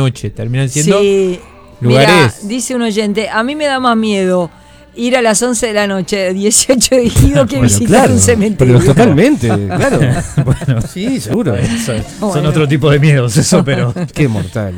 noche. Terminan siendo Sí. lugares. Mirá, dice un oyente, a mí me da más miedo ir a las 11 de la noche, 18 de Ejido, que visitar un cementerio. Pero totalmente, claro. Bueno, Sí, seguro. son otro tipo de miedos, eso, pero Qué mortal.